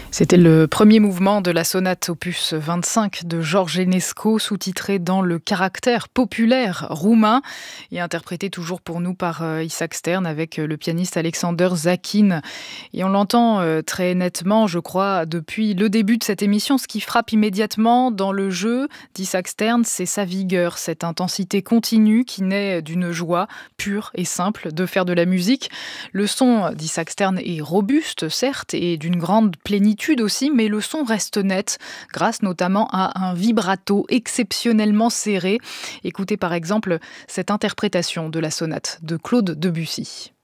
C'était le premier mouvement de la sonate opus 25 de George Enescu, sous-titré dans le caractère populaire roumain et interprété toujours pour nous par Isaac Stern avec le pianiste Alexander Zakin. Et on l'entend très nettement, je crois, depuis le début de cette émission. Ce qui frappe immédiatement dans le jeu d'Isaac Stern, c'est sa vigueur, cette intensité continue qui naît d'une joie pure et simple de faire de la musique. Le son d'Isaac Stern est robuste, certes, et d'une grande plénitude aussi, mais le son reste net, grâce notamment à un vibrato exceptionnellement serré. Écoutez par exemple cette interprétation de la sonate de Claude Debussy.